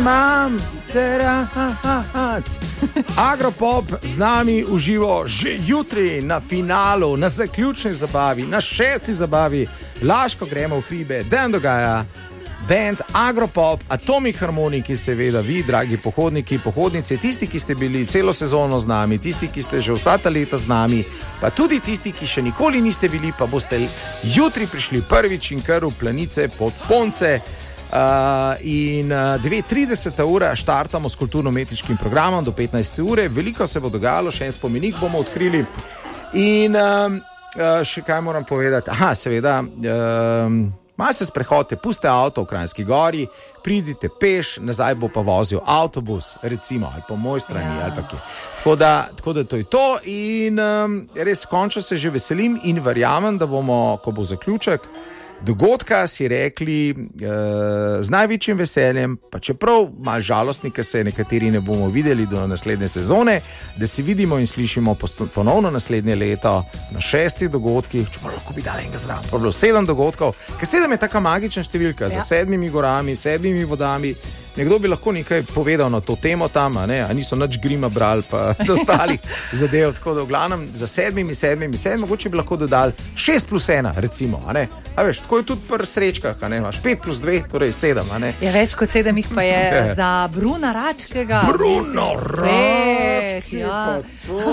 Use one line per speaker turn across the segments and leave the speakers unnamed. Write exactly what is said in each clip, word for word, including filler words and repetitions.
imam terahat. Agropop z nami uživo že jutri na finalu, na zaključni zabavi, na šesti zabavi. Laško gremo v hribe, dan dogaja. Band Agropop, Atomic Harmoniki, seveda vi, dragi pohodniki, pohodnice, tisti, ki ste bili celo sezono z nami, tisti, ki ste že vsa ta leta z nami, pa tudi tisti, ki še nikoli niste bili, pa boste jutri prišli prvič in kar v Planice pod Konce. Uh, in uh, devet trideset ura štartamo s kulturno-umetniškim programom do petnajste ure. Veliko se bo dogajalo, še en spomenik bomo odkrili. In uh, uh, še kaj moram povedati? Aha, seveda... Uh, Malo se sprehodite, pustite avto v Kranjski Gori, pridite peš, nazaj bo pa vozil avtobus, recimo, ali po moj strani, ja. ali pa kje. Tako da, tako da to je to in um, res končno se že veselim in verjamem, da bomo, ko bo zaključek dogodka, si rekli uh, z največjim veseljem, pa čeprav malo žalostni, ker se nekateri ne bomo videli do naslednje sezone, da se vidimo in slišimo ponovno naslednje leto na šestih dogodkih, čeprav lahko bi dali enega zraven, pa bilo sedem dogodkov, ker sedem je taka magična številka, ja. Za sedmimi gorami, sedmimi vodami. Nekdo bi lahko nekaj povedal na to temo tam, a, ne? A niso nič grima brali pa dostali zadev, tako da v glavnem za sedmimi, sedmimi, sedmimi, mogoče bi lahko dodali šest plus ena, recimo, a ne? A veš, tako je tudi pri srečkah, a ne? Imaš pet plus dve, torej sedem, a ne?
Ja, več kot sedem jih pa je za Bruna Račkega.
Bruno Rački,
ja.
pa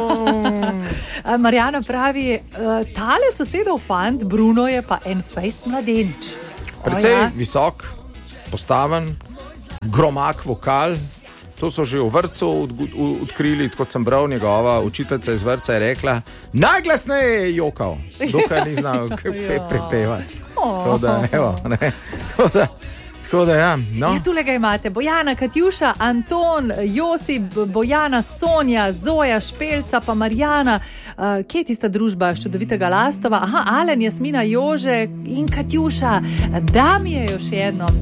to.
Marjana pravi, tale sosedov fant, Bruno je pa en fejst mladenič.
Precej
ja.
visok, postaven, gromak vokal, to so že v vrtcu od, od, odkrili, kot sem bral, njegova učiteljica iz vrtca je rekla, najglasneje je jokal, dokaj ni znal pe, prepevati. Tako da, evo, ne, tako da, tako da, ja, no.
Ja, tule ga imate, Bojana, Katjuša, Anton, Josip, Bojana, Sonja, Zoja, Špelca, pa Marjana, uh, kje je tista družba z čudovitega Lastova, aha, Alen, Jasmina, Jože in Katjuša, Damijo še jedno.